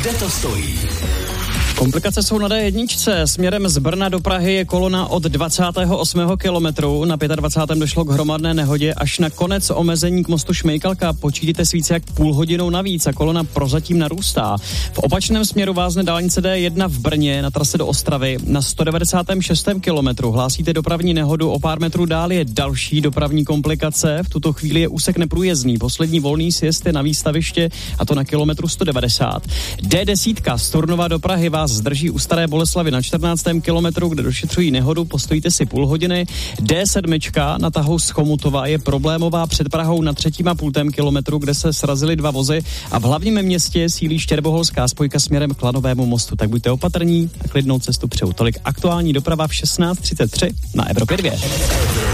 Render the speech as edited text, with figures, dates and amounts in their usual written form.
Kde to stojí? Komplikace jsou na D1. Směrem z Brna do Prahy je kolona od 28. kilometru. Na 25. došlo k hromadné nehodě až na konec omezení k mostu Šmejkalka. Počítejte s více jak půl hodinou navíc a kolona prozatím narůstá. V opačném směru vázne dálnice D1 v Brně na trase do Ostravy. Na 196. kilometru hlásíte dopravní nehodu, o pár metrů dál je další dopravní komplikace. V tuto chvíli je úsek neprůjezdný. Poslední volný sjezd je na výstaviště a to na kilometru 190. D10 z Turnova do Prahy vás zdrží u Staré Boleslavi na 14. kilometru, kde došetřují nehodu, postojíte si půl hodiny. D7 na tahu z Chomutova je problémová před Prahou na 3,5 kilometru, kde se srazily dva vozy a v hlavním městě sílí štěrboholská spojka směrem k Lanovému mostu. Tak buďte opatrní a klidnou cestu přeju. Tolik aktuální doprava v 16:33 na Evropě 2.